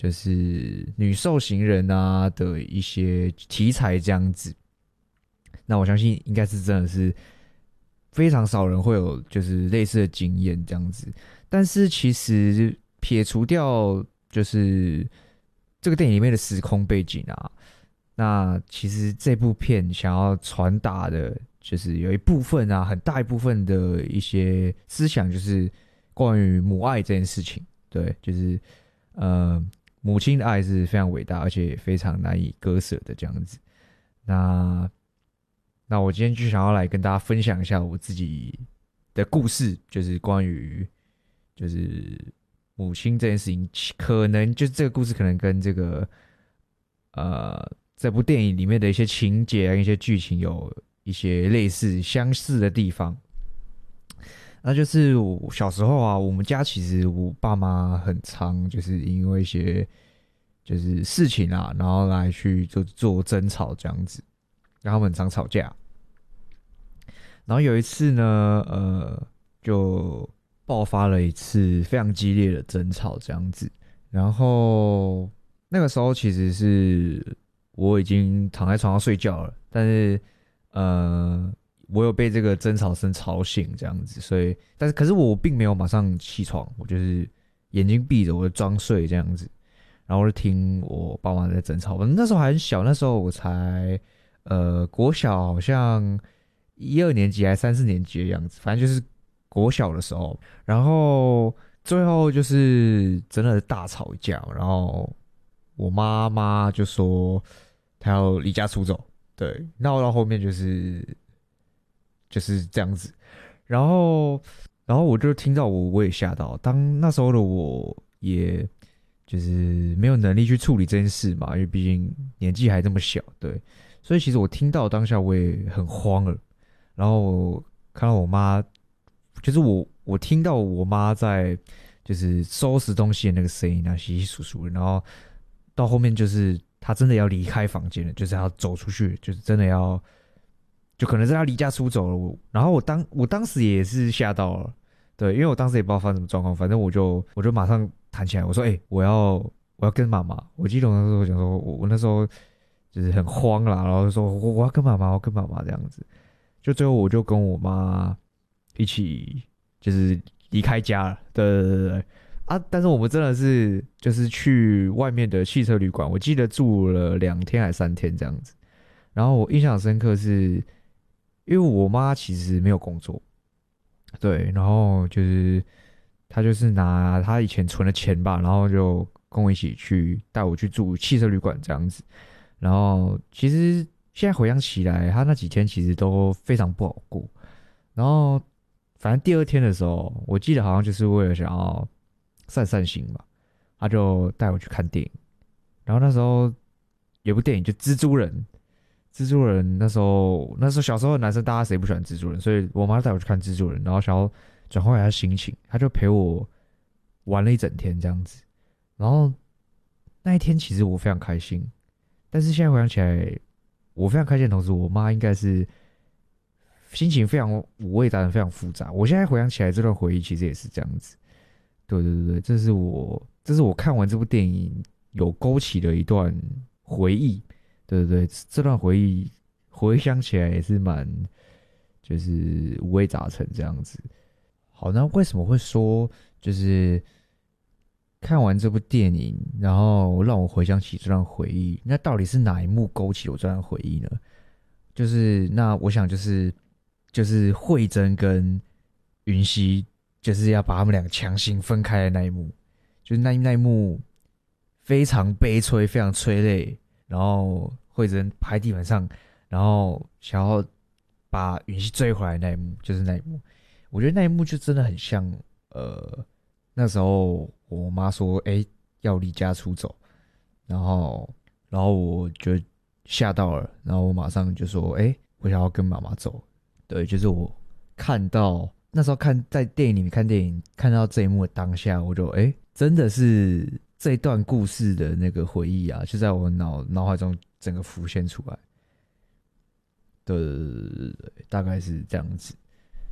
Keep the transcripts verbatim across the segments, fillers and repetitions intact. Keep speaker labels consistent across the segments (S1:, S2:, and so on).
S1: 就是女受刑人啊的一些题材这样子。那我相信应该是真的是非常少人会有就是类似的经验这样子。但是其实撇除掉就是这个电影里面的时空背景啊，那其实这部片想要传达的，就是有一部分啊，很大一部分的一些思想，就是关于母爱这件事情。对，就是呃，母亲的爱是非常伟大，而且也非常难以割舍的这样子。那那我今天就想要来跟大家分享一下我自己的故事，就是关于就是母亲这件事情，可能就是这个故事可能跟这个呃这部电影里面的一些情节啊、一些剧情有一些类似相似的地方。那就是我小时候啊，我们家其实我爸妈很常就是因为一些就是事情啊，然后来去做做争吵这样子，然后他们很常吵架。然后有一次呢，呃，就爆发了一次非常激烈的争吵这样子。然后那个时候其实是我已经躺在床上睡觉了，但是呃，我有被这个争吵声吵醒这样子，所以但是可是我并没有马上起床，我就是眼睛闭着，我就装睡这样子，然后我就听我爸妈在争吵。那时候还很小，那时候我才呃国小好像一二年级还三四年级的样子，反正就是国小的时候。然后最后就是真的大吵一架，然后我妈妈就说她要离家出走，对，闹到后面就是就是这样子。然后然后我就听到我我也吓到，当那时候的我也就是没有能力去处理这件事嘛，因为毕竟年纪还这么小，对，所以其实我听到当下我也很慌了。然后看到我妈，就是我我听到我妈在就是收拾东西的那个声音啊，稀稀疏疏的，然后到后面就是她真的要离开房间了，就是要走出去，就是真的要，就可能是她离家出走了。我然后我当我当时也是吓到了，对，因为我当时也不知道发生什么状况，反正我就我就马上弹起来，我说：“哎、欸，我要我要跟妈妈。”我记得我那时候讲说，我我那时候就是很慌啦，然后就说我我要跟妈妈，我要跟妈妈这样子。就最后我就跟我妈一起就是离开家了，对对对对啊！但是我们真的是就是去外面的汽车旅馆，我记得住了两天还三天这样子。然后我印象深刻是，因为我妈其实没有工作，对，然后就是她就是拿她以前存的钱吧，然后就跟我一起去带我去住汽车旅馆这样子。然后其实现在回想起来，他那几天其实都非常不好过。然后反正第二天的时候，我记得好像就是为了想要散散心嘛，他就带我去看电影。然后那时候有部电影就蜘蛛人，蜘蛛人那时候那时候小时候的男生大家谁不喜欢蜘蛛人，所以我妈带我去看蜘蛛人，然后想要转换一下心情，他就陪我玩了一整天这样子。然后那一天其实我非常开心，但是现在回想起来，我非常开心的同时，我妈应该是心情非常五味杂陈，非常复杂。我现在回想起来，这段回忆其实也是这样子。对对对对，这是我这是我看完这部电影有勾起的一段回忆。对对对，这段回忆回想起来也是蛮就是五味杂陈这样子。好，那为什么会说就是看完这部电影，然后让我回想起这段回忆？那到底是哪一幕勾起我这段回忆呢？就是那我想就是就是慧珍跟云溪就是要把他们两个强行分开的那一幕，就是那那一幕非常悲催，非常催泪。然后慧珍趴在地板上，然后想要把允熙追回来的那一幕，就是那一幕。我觉得那一幕就真的很像，呃，那时候我妈说，哎、欸，要离家出走，然后，然后我就吓到了，然后我马上就说，哎、欸，我想要跟妈妈走。对，就是我看到那时候看在电影里面看电影，看到这一幕的当下，我就哎、欸，真的是这一段故事的那个回忆啊，就在我脑脑海中整个浮现出来。对对对对对，大概是这样子。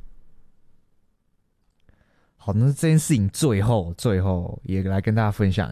S1: 好，那这件事情最后最后也来跟大家分享